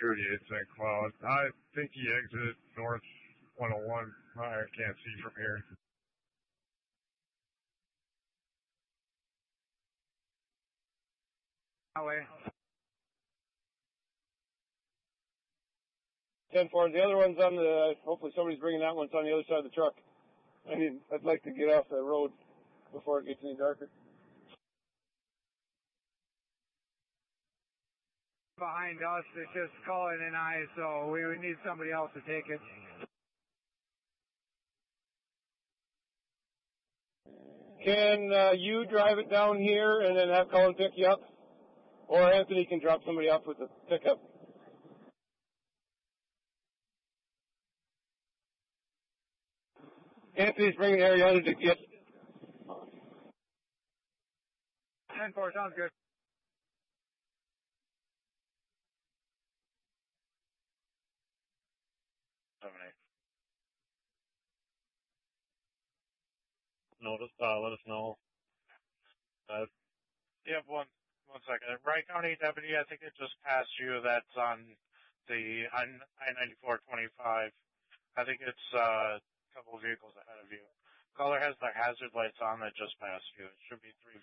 288 St. Cloud. I think he exited north 101. I can't see from here. Highway. 10-4. The other one's on the, hopefully somebody's bringing that one. It's on the other side of the truck. I mean, I'd like to get off the road before it gets any darker. Behind us, it's just Cullen and I, so we would need somebody else to take it. Can you drive it down here and then have Cullen pick you up? Or Anthony can drop somebody off with the pickup. Anthony's bringing Ariana to get. 10-4, sounds good. Let us know. Yeah, one second. Wright County deputy, I think it just passed you. That's on the I-94-25. I think it's a couple of vehicles ahead of you. Caller has the hazard lights on that just passed you. It should be 3